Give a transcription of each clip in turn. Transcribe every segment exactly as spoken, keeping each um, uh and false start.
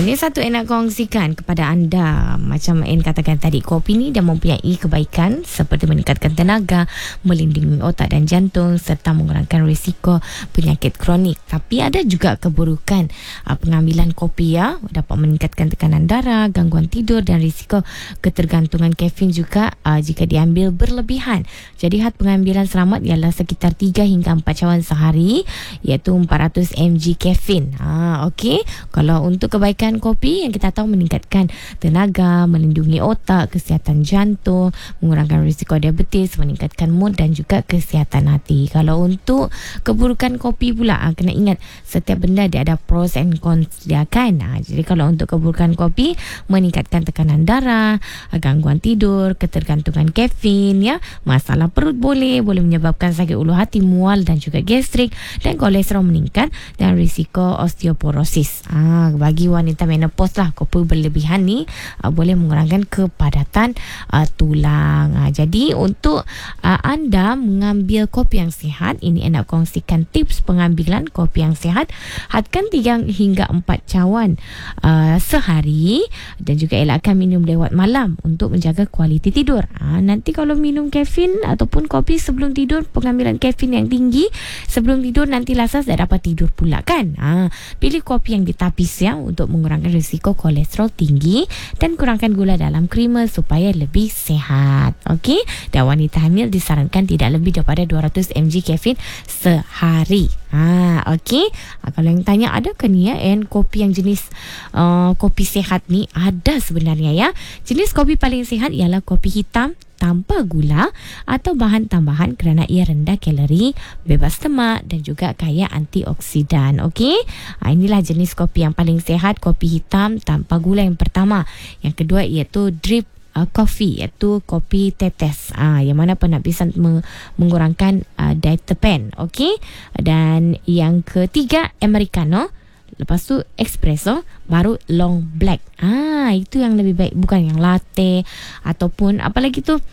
Ini satu yang nak kongsikan kepada anda. Macam Anne katakan tadi, kopi ni dia mempunyai kebaikan seperti meningkatkan tenaga, melindungi otak dan jantung serta mengurangkan risiko penyakit kronik. Tapi ada juga keburukan. Pengambilan kopi ya dapat meningkatkan tekanan darah, gangguan tidur dan risiko ketergantungan kafein juga uh, jika diambil berlebihan. Jadi had pengambilan selamat ialah sekitar tiga hingga empat cawan sehari, iaitu empat ratus mililiter kafein. Ha, okey. Kalau untuk kebaikan kopi yang kita tahu meningkatkan tenaga, melindungi otak, kesihatan jantung, mengurangkan risiko diabetes, meningkatkan mood dan juga kesihatan hati. Kalau untuk keburukan kopi pula, ha, kena ingat setiap benda dia ada pros and cons dia kan. Ha, jadi kalau untuk keburukan kopi, meningkatkan tekanan darah, gangguan tidur, ketergantungan kafein ya, masalah perut boleh, boleh menyebabkan sakit ulu hati, mual dan juga gastrik, dan kolesterol meningkat dan risiko osteoporosis. Ha, bagi wanita menopause lah, kopi berlebihan ni uh, boleh mengurangkan kepadatan uh, tulang. Uh, jadi untuk uh, anda mengambil kopi yang sihat, ini anda kongsikan tips pengambilan kopi yang sihat. Hadkan tiga hingga empat cawan uh, sehari dan juga elakkan minum lewat malam untuk menjaga kualiti tidur. Uh, nanti kalau minum kafein ataupun kopi sebelum tidur, pengambilan kafein yang tinggi sebelum tidur, nanti lasas tak dapat tidur pula kan. Uh, pilih kopi yang ditapis ya untuk mengurangkan risiko kolesterol tinggi dan kurangkan gula dalam creamer supaya lebih sehat. Okey, dan wanita hamil disarankan tidak lebih daripada dua ratus mililiter kafein sehari. Ha, okey. Ha, kalau yang tanya ada ke ni ya, and kopi yang jenis uh, kopi sehat ni ada sebenarnya ya. Jenis kopi paling sehat ialah kopi hitam tanpa gula atau bahan tambahan kerana ia rendah kalori, bebas lemak dan juga kaya antioksidan. Okey, ha, inilah jenis kopi yang paling sehat, kopi hitam tanpa gula yang pertama. Yang kedua iaitu drip Uh, coffee, iaitu kopi tetes, uh, yang mana penapisan me- mengurangkan uh, diaterpen. Okey, dan yang ketiga americano, lepas tu espresso, baru long black. Ah, itu yang lebih baik, bukan yang latte ataupun apa lagi tu,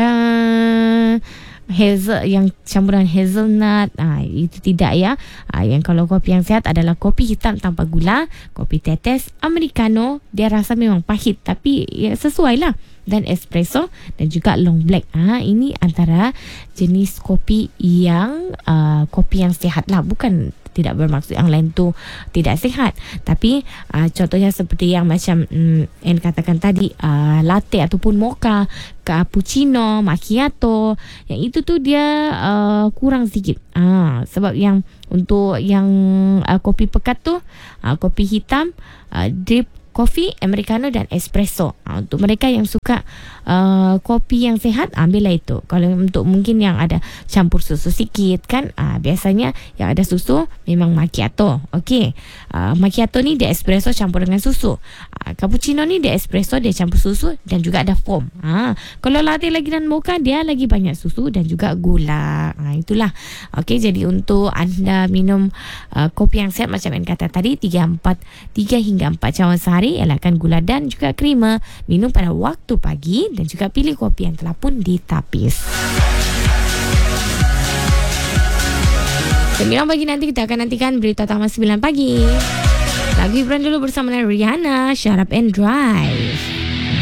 uh, hazel, yang campuran hazelnut. Ah, itu tidak ya. Ah, yang kalau kopi yang sehat adalah kopi hitam tanpa gula, kopi tetes, americano, dia rasa memang pahit tapi ya sesuai lah, dan espresso dan juga long black. Ah, ini antara jenis kopi yang uh, kopi yang sehat lah, bukan tidak bermaksud yang lain tu tidak sihat. Tapi uh, contohnya seperti yang macam um, yang katakan tadi, uh, latte ataupun mocha, cappuccino, macchiato, yang itu tu dia uh, kurang sikit. Uh, sebab yang untuk yang uh, kopi pekat tu, uh, kopi hitam, uh, drip kopi, americano dan espresso. Ha, untuk mereka yang suka uh, kopi yang sehat, ambillah itu. Kalau untuk mungkin yang ada campur susu sikit kan, uh, biasanya yang ada susu memang macchiato. Okey, uh, macchiato ni dia espresso campur dengan susu. Uh, cappuccino ni dia espresso, dia campur susu dan juga ada foam. Ha, kalau latte lagi dan mocha, dia lagi banyak susu dan juga gula. Ha, itulah. Okey, jadi untuk anda minum uh, kopi yang sehat macam yang kata tadi, tiga hingga empat cawan sehari, elakkan gula dan juga creamer, minum pada waktu pagi dan juga pilih kopi yang telah pun ditapis. sembilan pagi nanti kita akan nantikan berita utama sembilan pagi. Lagu hiburan dulu bersama Rihanna, Shut Up and Drive.